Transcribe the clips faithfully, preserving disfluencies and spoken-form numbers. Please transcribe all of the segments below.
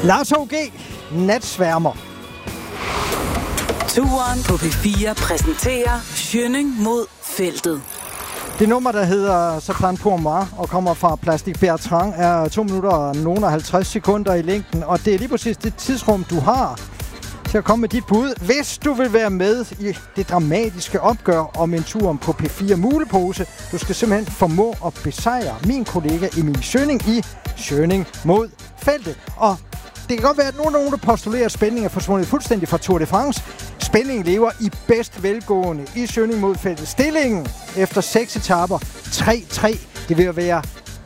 Lars O G, Natsværmer. Turen på P fire præsenterer Schønning mod feltet. Det nummer, der hedder Ça plane pour moi og kommer fra Plastic Bertrand, er to minutter og nogle og halvtreds sekunder i længden. Og det er lige præcis det tidsrum, du har til at komme med dit bud, hvis du vil være med i det dramatiske opgør om en tur på P fire Mulepose. Du skal simpelthen formå at besejre min kollega Emil Schønning i Schønning mod feltet. Og det kan godt være, at nogle af nogen, der postulerer, at spændingen er forsvundet fuldstændig fra Tour de France. Spændingen lever i bedst velgående i Schønning mod feltet. Stillingen efter seks etaper tre tre. Det vil være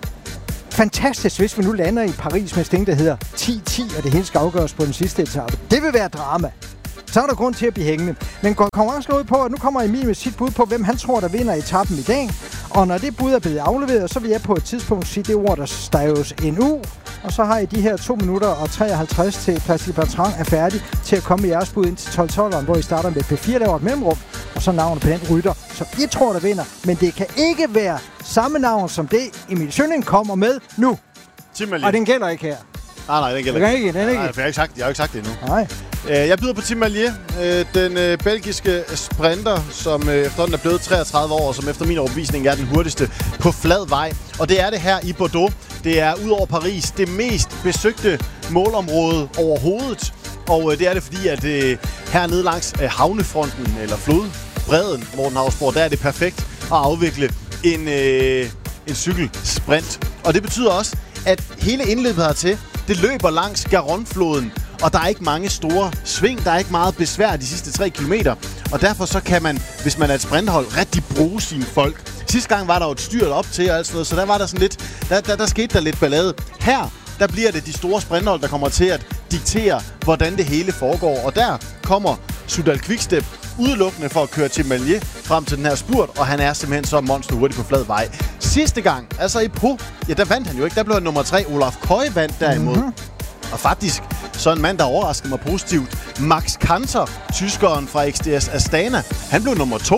fantastisk, hvis vi nu lander i Paris med sting, der hedder ti ti, og det hele skal afgøres på den sidste etape. Det vil være drama. Så er der grund til at blive hængende. Men går konkurrencen ud på, at nu kommer Emil med sit bud på, hvem han tror, der vinder etappen i dag. Og når det bud er blevet afleveret, så vil jeg på et tidspunkt sige det ord, der staves en U. Og så har I de her to minutter og treoghalvtreds til Plastic Bertrand er færdig til at komme med jeres bud ind til tolv tolveren, hvor I starter med P fire, laver et mellemrum, og så navnet på den rytter, som I tror, der vinder. Men det kan ikke være samme navn som det, Emil Schønning kommer med nu. Timmerlige. Og den gælder ikke her. Nej, nej, den gælder den ikke. Den ikke. Nej, for jeg har ikke sagt, jeg har ikke sagt det endnu. Nej. Jeg byder på Tim Merlier, den belgiske sprinter, som efterhånden er blevet treogtredive år, og som efter min overbevisning er den hurtigste på flad vej. Og det er det her i Bordeaux. Det er ud over Paris det mest besøgte målområde overhovedet. Og det er det, fordi at hernede langs havnefronten, eller flodbredden, Morten Hausborg, der er det perfekt at afvikle en, en cykelsprint. Og det betyder også, at hele indløbet hertil, det løber langs Garonne-floden. Og der er ikke mange store sving, der er ikke meget besvær de sidste tre kilometer. Og derfor så kan man, hvis man er et sprinthold, rigtig bruge sine folk. Sidste gang var der jo et styrt op til og alt sådan noget, så der var der sådan lidt, der, der, der skete der lidt ballade. Her, der bliver det de store sprinthold, der kommer til at diktere, hvordan det hele foregår. Og der kommer Soudal Quickstep udelukkende for at køre til Merlier frem til den her spurt, og han er simpelthen så monster hurtigt på flad vej. Sidste gang, altså i Po, ja, der vandt han jo ikke. Der blev han nummer tre. Olaf Koy vandt derimod. Mm-hmm. Og faktisk, så en mand, der overraskede mig positivt. Max Kanter, tyskeren fra X D S Astana, han blev nummer to.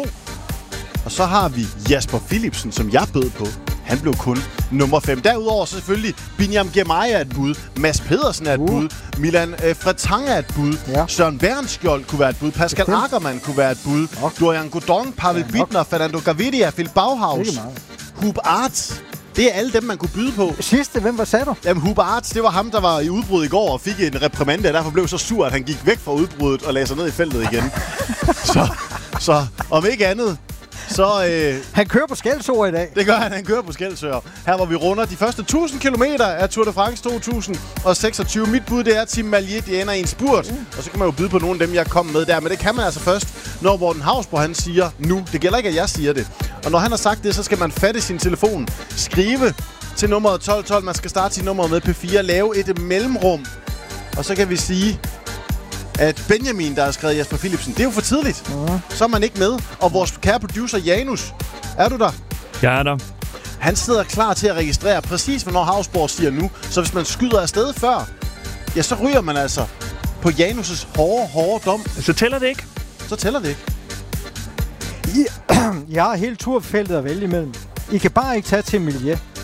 Og så har vi Jasper Philipsen, som jeg bød på. Han blev kun nummer fem. Derudover så selvfølgelig Binyam Girmay er et bud. Mads Pedersen er et uh. bud. Milan øh, Fretang er et bud. Ja. Søren Bernskjold kunne være et bud. Pascal okay. Ackermann kunne være et bud. Okay. Dorian Godon, Pavel ja, Bittner, Fernando Gaviria, Phil Bauhaus, Hub Arts. Det er alle dem, man kunne byde på. Sidste, hvem var sagde du? Jamen, Hub Arts, det var ham, der var i udbrud i går og fik en reprimande, og derfor blev så sur, at han gik væk fra udbruddet og lagde sig ned i feltet igen. så, så om ikke andet, så... Øh, han kører på Skelsøer i dag. Det gør han, han kører på Skelsøer. Her hvor vi runder de første tusind kilometer af Tour de France to tusind seksogtyve. Mit bud, det er Tim Merlier, det ender i en spurt. Mm. Og så kan man jo byde på nogle af dem, jeg kom med der. Men det kan man altså først, når Morten Hausborg, han siger nu. Det gælder ikke, at jeg siger det. Og når han har sagt det, så skal man fatte sin telefon, skrive til nummeret tolv tolv. Man skal starte sin nummer med P fire, lave et mellemrum. Og så kan vi sige, at Benjamin, der har skrevet Jasper Philipsen, det er jo for tidligt. Uh-huh. Så er man ikke med. Og vores kære producer, Janus, er du der? Jeg er der. Han sidder klar til at registrere præcis, hvornår Hausborg siger nu. Så hvis man skyder afsted før, ja, så ryger man altså på Janus' hårde, hårde dom. Så tæller det ikke? Så tæller det ikke. I, jeg har hele turfeltet at vælge imellem. I kan bare ikke tage til Merlier.